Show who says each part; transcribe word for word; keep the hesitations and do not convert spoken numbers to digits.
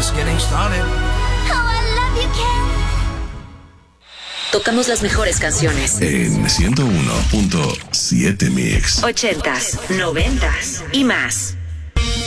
Speaker 1: just getting started.
Speaker 2: Oh, I love you, Ken.
Speaker 3: Tocamos las mejores canciones
Speaker 4: en ciento uno punto siete Mix.
Speaker 3: ochentas, noventas y más.